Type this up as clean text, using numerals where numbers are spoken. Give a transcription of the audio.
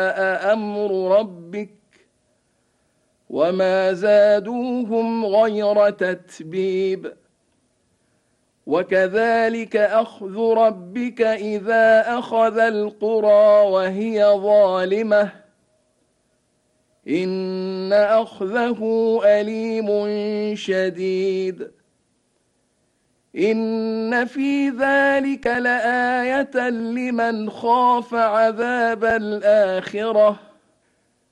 جاء أمر ربك وما زادوهم غير تتبيب وكذلك أخذ ربك إذا أخذ القرى وهي ظالمة إن أخذه أليم شديد إن في ذلك لآية لمن خاف عذاب الآخرة